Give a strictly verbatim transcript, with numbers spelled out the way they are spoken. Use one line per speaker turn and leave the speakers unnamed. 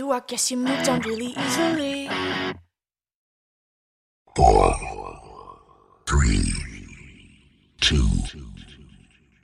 you, I guess you moved on really easily.
Four, three,